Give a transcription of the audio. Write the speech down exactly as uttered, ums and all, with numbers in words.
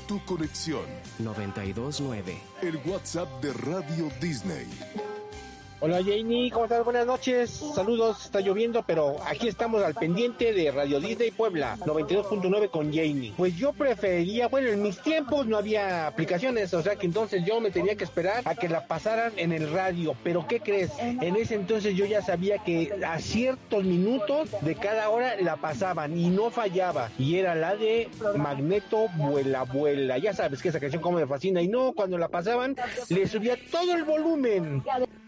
tu conexión. noventa y dos nueve. El WhatsApp de Radio Disney. Hola Janie, ¿cómo estás? Buenas noches, saludos, está lloviendo, pero aquí estamos al pendiente de Radio Disney Puebla, noventa y dos punto nueve con Janie. Pues yo preferiría, bueno, en mis tiempos no había aplicaciones, o sea que entonces yo me tenía que esperar a que la pasaran en el radio, pero ¿qué crees? En ese entonces yo ya sabía que a ciertos minutos de cada hora la pasaban y no fallaba, y era la de Magneto Vuela Vuela, ya sabes que esa canción como me fascina, y no, cuando la pasaban le subía todo el volumen.